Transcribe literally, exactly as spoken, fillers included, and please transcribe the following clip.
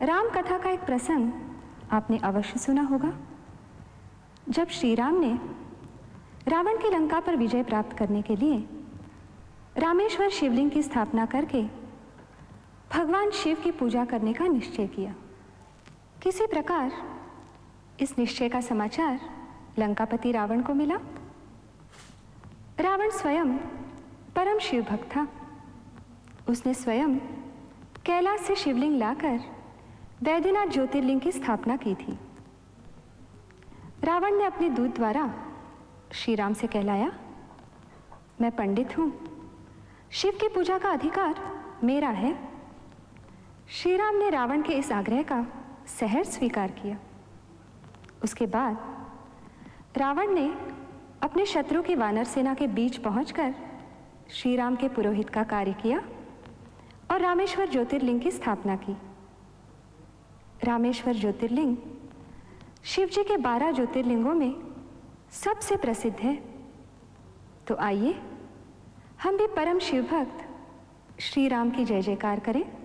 राम कथा का एक प्रसंग आपने अवश्य सुना होगा। जब श्री राम ने रावण की लंका पर विजय प्राप्त करने के लिए रामेश्वर शिवलिंग की स्थापना करके भगवान शिव की पूजा करने का निश्चय किया। किसी प्रकार इस निश्चय का समाचार लंकापति रावण को मिला। रावण स्वयं परम शिव भक्त था। उसने स्वयं कैलाश से शिवलिंग लाकर वैद्यनाथ ज्योतिर्लिंग की स्थापना की थी। रावण ने अपने दूत द्वारा श्री राम से कहलाया, मैं पंडित हूं, शिव की पूजा का अधिकार मेरा है। श्री राम ने रावण के इस आग्रह का सहर्ष स्वीकार किया। उसके बाद रावण ने अपने शत्रु की वानर सेना के बीच पहुंचकर श्री राम के पुरोहित का कार्य किया और रामेश्वर ज्योतिर्लिंग की स्थापना की। रामेश्वर ज्योतिर्लिंग शिव जी के बारह ज्योतिर्लिंगों में सबसे प्रसिद्ध है। तो आइए हम भी परम शिव भक्त श्री राम की जय जयकार करें।